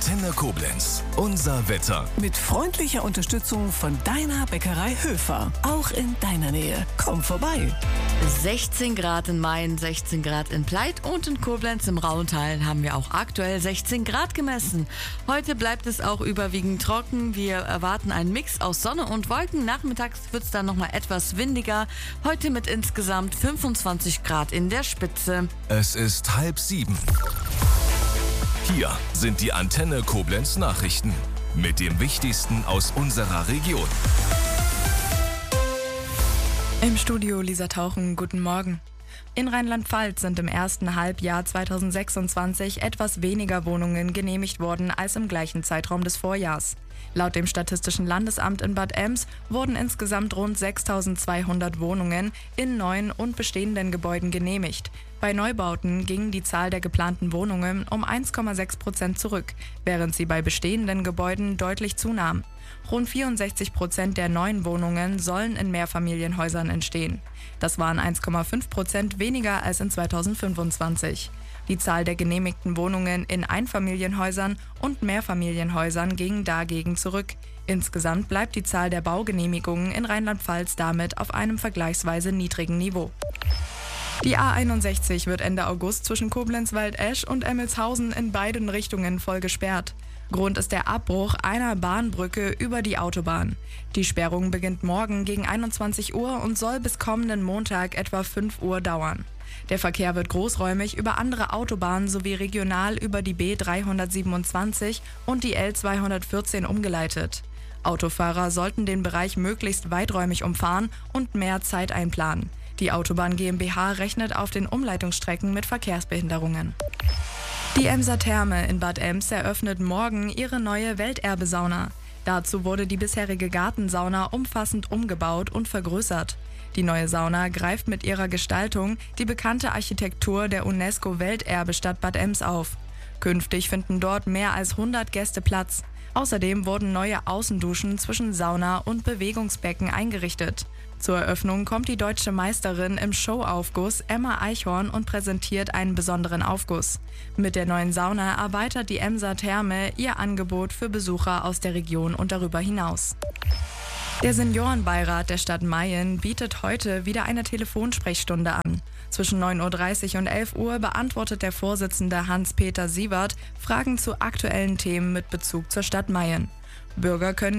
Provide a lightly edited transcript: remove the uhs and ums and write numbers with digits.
Antenne Koblenz. Unser Wetter. Mit freundlicher Unterstützung von deiner Bäckerei Höfer. Auch in deiner Nähe. Komm vorbei. 16 Grad in Mayen, 16 Grad in Pleit und in Koblenz im Rauental haben wir auch aktuell 16 Grad gemessen. Heute bleibt es auch überwiegend trocken. Wir erwarten einen Mix aus Sonne und Wolken. Nachmittags wird es dann nochmal etwas windiger. Heute mit insgesamt 25 Grad in der Spitze. Es ist 6:30. Hier sind die Antenne Koblenz Nachrichten mit dem Wichtigsten aus unserer Region. Im Studio Lisa Tauchen, guten Morgen. In Rheinland-Pfalz sind im ersten Halbjahr 2026 etwas weniger Wohnungen genehmigt worden als im gleichen Zeitraum des Vorjahrs. Laut dem Statistischen Landesamt in Bad Ems wurden insgesamt rund 6.200 Wohnungen in neuen und bestehenden Gebäuden genehmigt. Bei Neubauten ging die Zahl der geplanten Wohnungen um 1,6% zurück, während sie bei bestehenden Gebäuden deutlich zunahm. Rund 64% der neuen Wohnungen sollen in Mehrfamilienhäusern entstehen. Das waren 1,5% weniger als in 2025. Die Zahl der genehmigten Wohnungen in Einfamilienhäusern und Mehrfamilienhäusern ging dagegen zurück. Insgesamt bleibt die Zahl der Baugenehmigungen in Rheinland-Pfalz damit auf einem vergleichsweise niedrigen Niveau. Die A61 wird Ende August zwischen Koblenz-Waldesch und Emmelshausen in beiden Richtungen voll gesperrt. Grund ist der Abbruch einer Bahnbrücke über die Autobahn. Die Sperrung beginnt morgen gegen 21 Uhr und soll bis kommenden Montag etwa 5 Uhr dauern. Der Verkehr wird großräumig über andere Autobahnen sowie regional über die B327 und die L214 umgeleitet. Autofahrer sollten den Bereich möglichst weiträumig umfahren und mehr Zeit einplanen. Die Autobahn GmbH rechnet auf den Umleitungsstrecken mit Verkehrsbehinderungen. Die Emser Therme in Bad Ems eröffnet morgen ihre neue Welterbe-Sauna. Dazu wurde die bisherige Gartensauna umfassend umgebaut und vergrößert. Die neue Sauna greift mit ihrer Gestaltung die bekannte Architektur der UNESCO-Welterbestadt Bad Ems auf. Künftig finden dort mehr als 100 Gäste Platz. Außerdem wurden neue Außenduschen zwischen Sauna und Bewegungsbecken eingerichtet. Zur Eröffnung kommt die deutsche Meisterin im Showaufguss Emma Eichhorn und präsentiert einen besonderen Aufguss. Mit der neuen Sauna erweitert die Emser Therme ihr Angebot für Besucher aus der Region und darüber hinaus. Der Seniorenbeirat der Stadt Mayen bietet heute wieder eine Telefonsprechstunde an. Zwischen 9.30 Uhr und 11 Uhr beantwortet der Vorsitzende Hans-Peter Siewert Fragen zu aktuellen Themen mit Bezug zur Stadt Mayen. Bürger können